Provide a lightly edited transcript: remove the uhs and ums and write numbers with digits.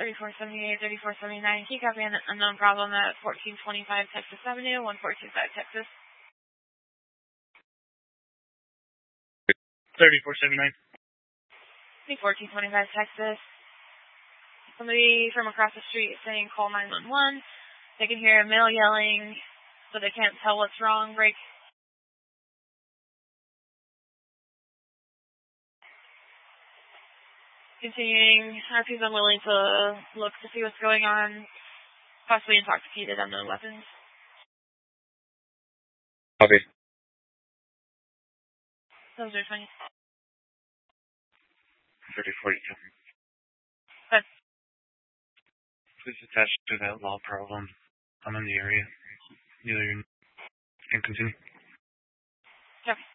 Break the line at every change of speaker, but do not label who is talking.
3478, 3479. Keep copy an unknown problem at 1425 Texas Avenue, 1425 Texas.
3479.
1425 Texas. Somebody from across the street saying call 911. They can hear a male yelling, but they can't tell what's wrong. Break. Continuing, if he's unwilling to look to see what's going on, possibly intoxicated, unknown weapons.
Copy.
Those are 20.
3042.
But
please attach to that law problem. I'm in the area. You can continue.
okay.